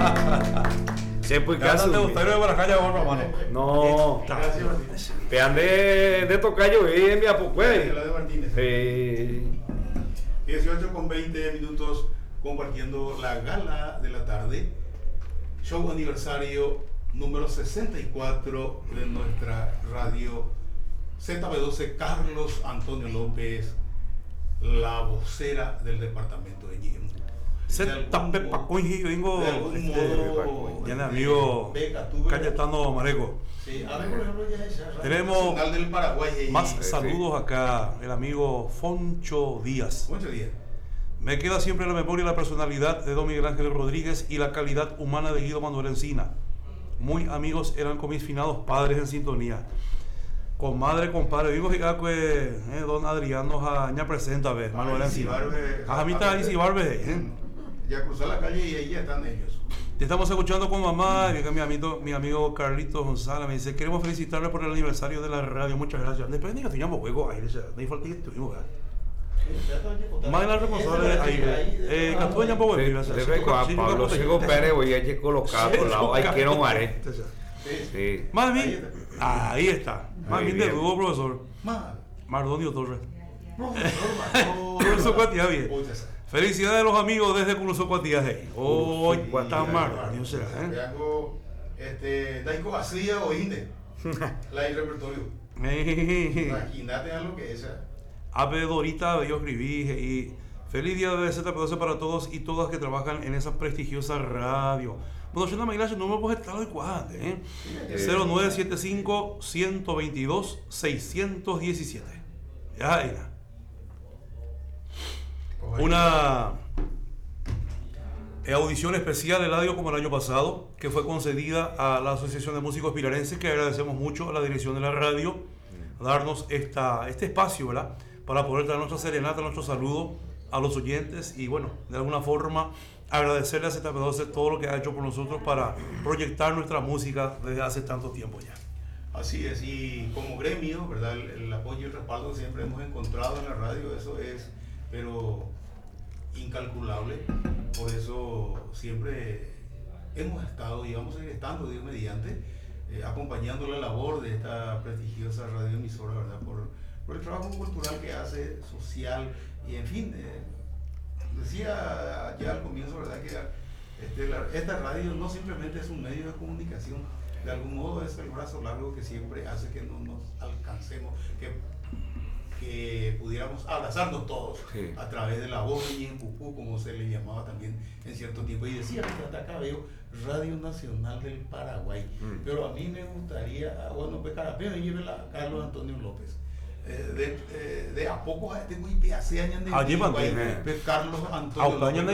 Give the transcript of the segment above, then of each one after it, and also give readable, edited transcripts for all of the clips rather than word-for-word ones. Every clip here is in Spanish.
Siempre Ya caso. te gustaría ver la calle con la mano. No. Gracias, Martínez. Pean de tocayo en mi apocué. La de Martínez. 18:20 minutos compartiendo la gala de la tarde. Show aniversario número 64 de nuestra radio ZB12. Carlos Antonio López, la vocera del departamento de Ñembu. Se tape Pacuy, yo vengo De algún modo, ya de amigo Beca, tú, Cayetano Mareco. Sí, a ver, por ejemplo, ya esa Radio Tenemos Nacional del Paraguay. Más saludos acá, el amigo Foncho Díaz. Muchos días. Me queda siempre en la memoria la personalidad de don Miguel Ángel Rodríguez y la calidad humana de Guido Manuel Encina. Muy amigos eran con mis finados padres en sintonía. Comadre, compadre, digo que don Adrián nos aña presenta a ver, Manuel Encina. Ajamita y Barbe. Ya cruzó la calle y ahí ya están ellos. Te estamos escuchando con mamá, y mi amigo Carlitos González me dice, queremos felicitarle por el aniversario de la radio, muchas gracias. Después de que teníamos juego ahí, no hay falta que estuvimos. Más la responsable ahí, Catueña Power. Pablo Sigo Pérez, voy a colocar por lado, hay que no mare. Sí. Más bien, ahí está. Más bien de dudo, profesor. Mardonio Torres. Profesor Cuatiaje. Felicidades a los amigos desde Curso Cuatiaje. Oh, está Mardonio será, Daiko García o Inde. La del repertorio. Imagínate a lo que es esa. Ave Dorita, yo escribí y feliz día de ZP12 para todos y todas que trabajan en esa prestigiosa radio. Bueno, yo no me no me puedo estar igual, 0975 122 617. Ya, una audición especial de radio como el año pasado, que fue concedida a la Asociación de Músicos Pilarenses, que agradecemos mucho a la dirección de la radio darnos este espacio, ¿verdad?, para poder dar nuestra serenata, nuestro saludo a los oyentes y, bueno, de alguna forma agradecerle a ZP12 todo lo que ha hecho por nosotros para proyectar nuestra música desde hace tanto tiempo ya. Así es, y como gremio, ¿verdad?, el apoyo y el respaldo que siempre hemos encontrado en la radio, eso es, pero incalculable. Por eso siempre hemos estado y vamos a seguir estando, Dios mediante, acompañando la labor de esta prestigiosa radioemisora, ¿verdad?, por el trabajo cultural que hace, social, y en fin, decía ya al comienzo, ¿verdad?, que esta radio no simplemente es un medio de comunicación, de algún modo es el brazo largo que siempre hace que no nos alcancemos, que pudiéramos abrazarnos todos, sí, a través de la voz de Ñembu, como se le llamaba también en cierto tiempo. Y decía, hasta acá veo Radio Nacional del Paraguay, pero a mí me gustaría, bueno, Carapeo y a Carlos Antonio López. De a poco tengo hace años de Carlos Antonio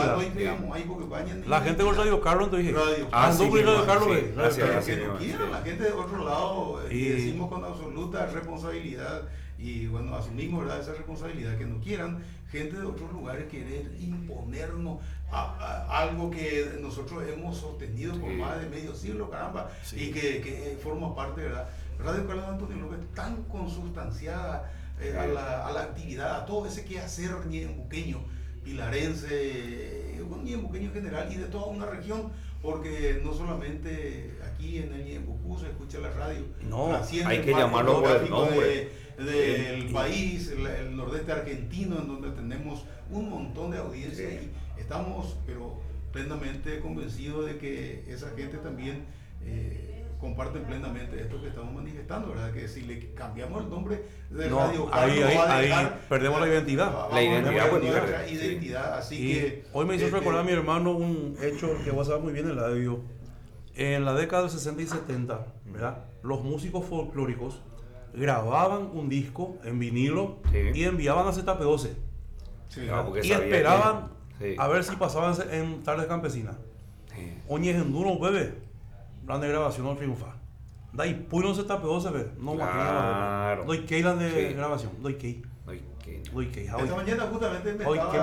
López. La gente de Radio Carlos, entonces dije, Radio Carlos, que no quieran, la gente de otro lado, decimos con absoluta responsabilidad. Y bueno, asumimos, ¿verdad?, esa responsabilidad, que no quieran gente de otros lugares querer imponernos a algo que nosotros hemos sostenido por más de medio siglo, caramba, y que forma parte, ¿verdad? Radio Carlos Antonio López, tan consustanciada a la actividad, a todo ese quehacer ñembuqueño, pilarense, ñembuqueño en general y de toda una región, porque no solamente aquí en el Ñembucú se escucha la radio, no, hay que llamarlo por el nombre del país, el nordeste argentino, en donde tenemos un montón de audiencia, y estamos pero plenamente convencidos de que esa gente también comparten plenamente esto que estamos manifestando, ¿verdad? Que si le cambiamos el nombre de Radio Carlos, ahí perdemos la identidad. La identidad, identidad, así que hoy me hizo recordar a mi hermano un hecho que va a saber muy bien en la radio. En la década del 60 y 70, ¿verdad?, los músicos folclóricos grababan un disco en vinilo, sí, y enviaban a ZP12, sí, y esperaban a ver si pasaban en tardes campesinas. Sí. Oye, en duro bebé, plan de grabación no triunfa. Dai puno ZP12, ve, no más claro, doy que de grabación, doy que. Esta mañana justamente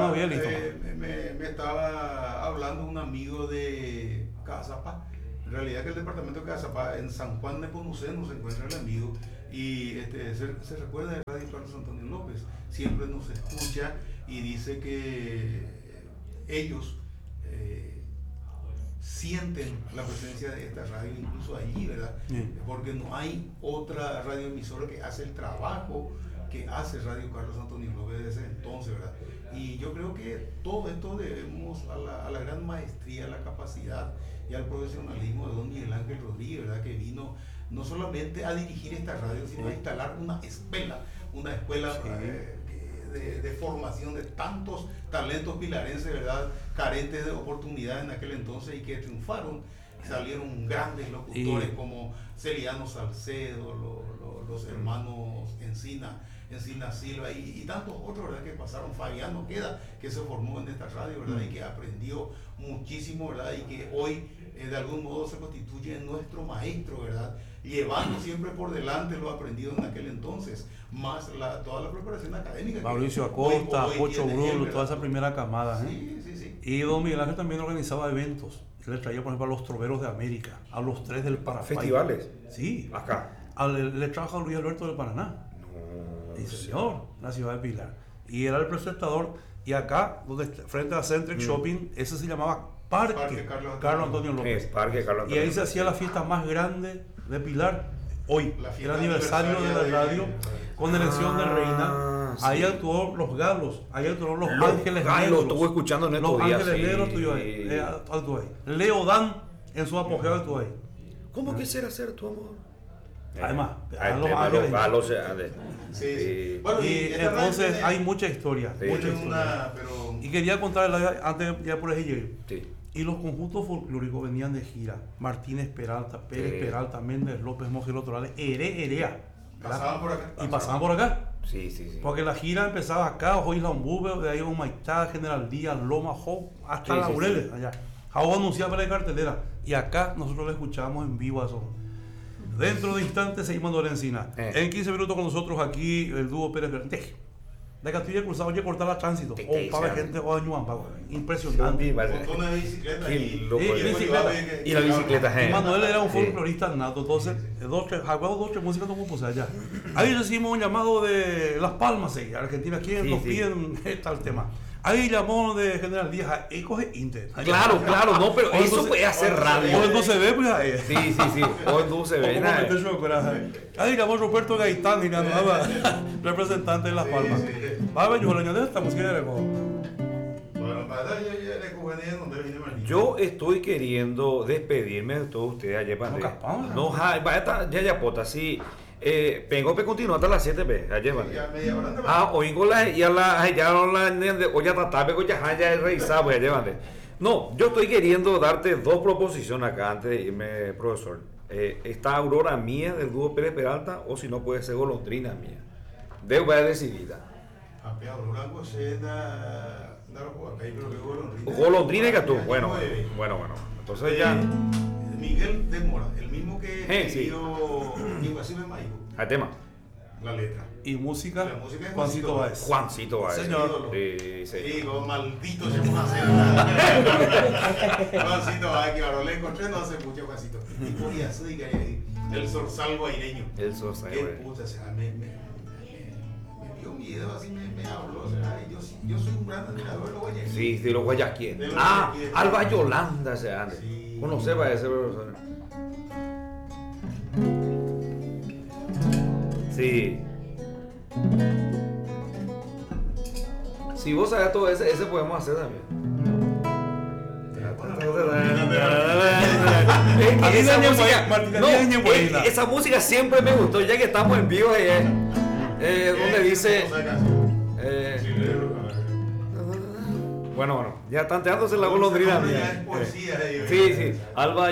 me estaba hablando un amigo de Cazapá. En realidad que el departamento de Cazapá, en San Juan de Nepomuceno, se encuentra el amigo, y se recuerda de Radio Carlos Antonio López, siempre nos escucha y dice que ellos sienten la presencia de esta radio incluso allí, ¿verdad? Porque no hay otra radioemisora que hace el trabajo que hace Radio Carlos Antonio López desde entonces, ¿verdad? Y yo creo que todo esto debemos a la gran maestría, a la capacidad y al profesionalismo de don Miguel Ángel Rodríguez, ¿verdad? Que vino no solamente a dirigir esta radio, sino a instalar una escuela de formación de tantos talentos pilarenses, ¿verdad? Carentes de oportunidad en aquel entonces y que triunfaron. Salieron grandes locutores como Celiano Salcedo, los hermanos Encina Silva y tantos otros, ¿verdad? Que pasaron. Fabiano Queda, que se formó en esta radio, ¿verdad? Y que aprendió muchísimo, ¿verdad? Y que hoy de algún modo se constituye en nuestro maestro, ¿verdad? Llevando siempre por delante lo aprendido en aquel entonces, más toda la preparación académica. Mauricio Acosta, Pocho Bruno, toda esa primera camada. Sí. Y don Miguel Ángel también organizaba eventos. Él le traía, por ejemplo, a los Troveros de América, a los Tres del Paraguay. ¿Festivales? Sí. Acá. Le trajo a Luis Alberto del Paraná. No. Sí, señor, la ciudad de Pilar. Y era el presentador. Y acá, frente a Centric Shopping, ese se llamaba Parque Carlos Antonio López. Parque Carlos Antonio y ahí López. se hacía la fiesta más grande de Pilar. Hoy, el aniversario de la radio, con elección de reina. Sí. Ahí actuó los Galos, ahí actuó los Ángeles Lo Negros. estuve escuchando en estos Los días. Ángeles Negros actuó ahí. Leo Dan, en su apogeo, actuó ahí. ¿Cómo quisiera ser tu amor? Además, los Galos. Sí. Bueno, y entonces tiene, hay mucha historia. Sí. Mucha historia. Y quería contarles, antes ya por ahí. Sí. Y los conjuntos folclóricos venían de gira. Martínez Peralta, Pérez Peralta, Méndez López, Mojero Torales, Herea. Pasaban por acá. Y pasaban por acá. Sí. Porque la gira empezaba acá, ojo Isla Umbube, de ahí Humaitá, General Díaz, Loma, hasta Laureles, allá. Ahora anunciaba para la cartelera. Y acá nosotros le escuchábamos en vivo a eso. Dentro de instantes seguimos en Encina. En 15 minutos con nosotros aquí el dúo Pérez Peralta. De Castilla Cruzado, oye, cortar la tránsito. O para gente o año impresionante. Montones de bicicletas y la bicicleta. Y Manuel era un folclorista nato, entonces, dos, tres músicas no puse allá. Ahí recibimos un llamado de Las Palmas, Argentina, quien nos piden tal tema. Ahí llamó de General Díaz, y coge Inter. Claro, no, pero eso puede hacer radio. Hoy no se ve, pues ahí. Sí. Hoy no se ve. Ahí llamó Roberto Gaitán, y ganaba representante de Las Palmas. Vamos, yo le añadí esta música de recojo. Yo estoy queriendo despedirme de todos ustedes ayer. No, ya pota, sí. Vengo a continuar hasta las 7 p. Ayer, oigo ya revisaba, no, yo estoy queriendo darte dos proposiciones acá antes de irme, profesor. Está Aurora Mía del dúo Pérez Peralta, o si no puede ser Golondrina Mía. Debo haber decidida. Golondrina que tú. Bueno. Entonces ya. Miguel de Mora, el mismo que dio Invasivo en Maigo. Al tema. La letra. Y música, la música es Juancito Báez. Señor. Digo, maldito se vamos a hacer. Juancito Báez, que ahora le encontré no hace mucho, Juancito. Y podía ser el zorzal guaireño. El zorzal guaireño. Qué puta, o sea, me dio miedo, así me habló. O sea, yo soy un gran admirador de los guayaquíes. Sí, de los guayaquíes. Alba Yolanda se anda. Uno sepa ese profesor. Sí. Si vos sabés todo ese podemos hacer también. Esa música siempre me gustó, ya que estamos en vivo, donde dice bueno, ya tanteándose la golondrina mía. Sí, Alba